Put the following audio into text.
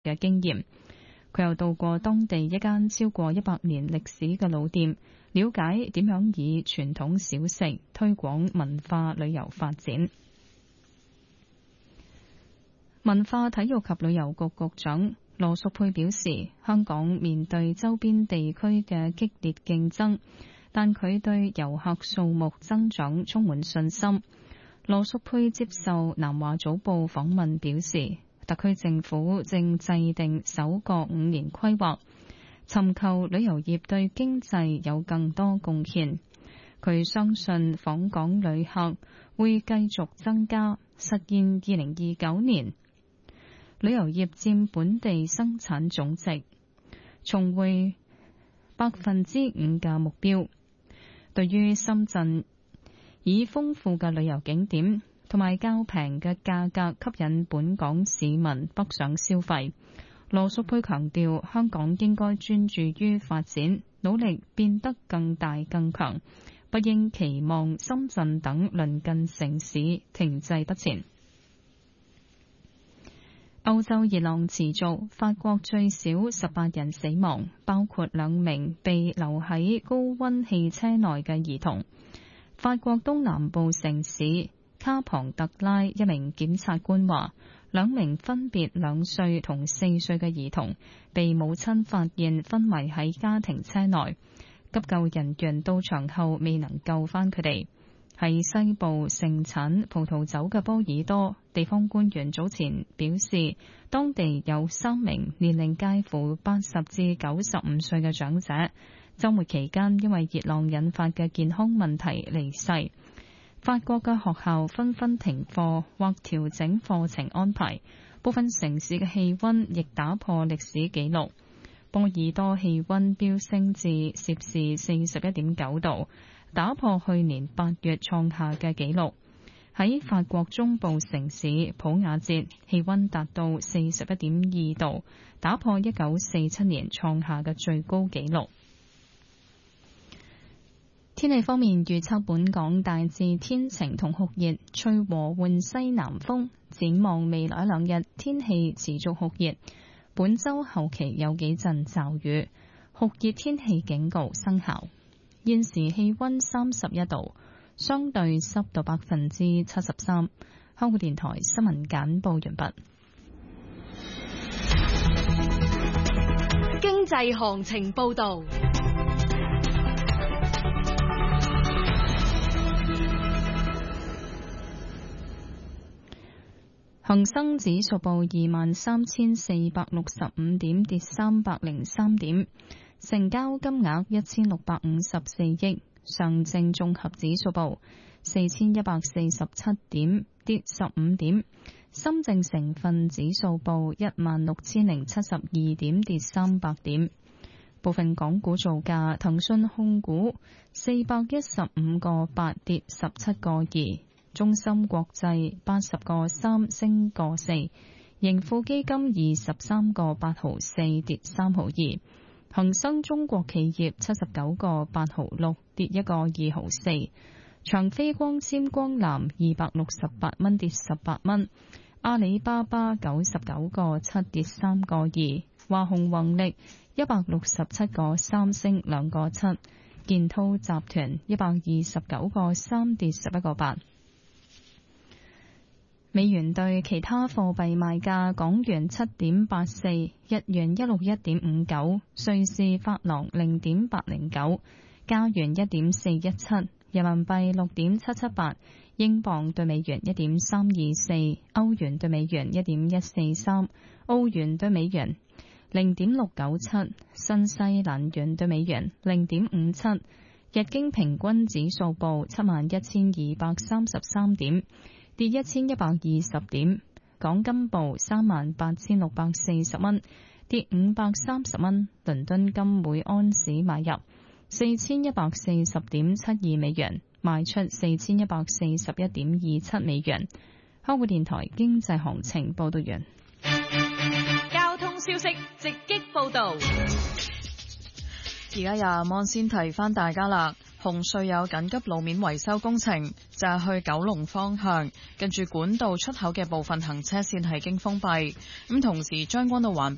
嘅經驗。佢又到過當地一間超過100年歷史嘅老店，了解點樣以傳統小食推廣文化旅遊發展。文化體育及旅遊局局長羅淑佩表示，香港面對周邊地區嘅激烈競爭，但佢對遊客數目增長充滿信心。羅淑佩接受南華早報訪問表示，特區政府正制定首個5年規劃，尋求旅遊業對經濟有更多貢獻。佢相信訪港旅客會繼續增加，實現2029年旅遊業佔本地生產總值重回5%嘅目標。對於深圳以豐富嘅旅遊景點同埋較平嘅價格吸引本港市民北上消費，羅淑佩強調香港應該專注於發展，努力變得更大更強，不應期望深圳等鄰近城市停滯不前。歐洲熱浪持續，法國最少18人死亡，包括2名被留喺高溫汽車內嘅兒童。法國東南部城市卡龐特拉一名檢察官話，2名分別2歲同4歲嘅兒童被母親發現昏迷喺家庭車內，急救人員到場後未能救返佢哋。喺西部盛產葡萄酒嘅波爾多，地方官員早前表示，當地有3名年齡介乎80至95歲嘅長者，週末期間因為熱浪引發嘅健康問題離世。法國嘅學校紛紛停課或調整課程安排，部分城市嘅氣溫亦打破歷史紀錄。波爾多氣溫飆升至攝氏41.9度，打破去年8月創下嘅紀錄。喺法國中部城市普雅捷，氣溫達到41.2度，打破1947年創下嘅最高紀錄。天氣方面預測，本港大致天晴同酷熱，吹和緩西南風。展望未來2日，天氣持續酷熱。本週後期有幾陣驟雨，酷熱天氣警告生效。現時氣溫31度，相對濕度73%。香港電台新聞簡報完畢。 經濟行情報道。 恒生指數報23,465點，跌303點，成交金額1654億。上證綜合指數報4147點，跌15點。深證成分指數報16072點，跌300點。部分港股造價：騰訊控股415個8，跌17個2。中芯國際80個3，升個4，盈富基金23個8毫4，跌3毫2，恒生中國企業79個8毫6，跌1個2毫4，長飛光纖光纜268蚊，跌18蚊，阿里巴巴99個7，跌3個2，華虹宏力167個3，升2個7，建滔集團129個3，跌11個8。美元對其他貨幣賣價：港元7.84，日元161.59，瑞士法郎0.809，加元1.417，人民幣6.778，英鎊對美元1.324，歐元對美元1.143，澳元對美元0.697，新西蘭元對美元0.57，日經平均指數報71,233點，跌1120點，港金報38,640蚊，跌530蚊。倫敦金每安士買入4140.72美元，賣出4141.27美元。香港電台經濟行情報道完。 交通消息直擊報道。 而家由阿望先提翻大家啦。紅隧有緊急路面維修工程，就係去九龍方向，近住管道出口嘅部分行車線係經封閉。咁同時將軍澳環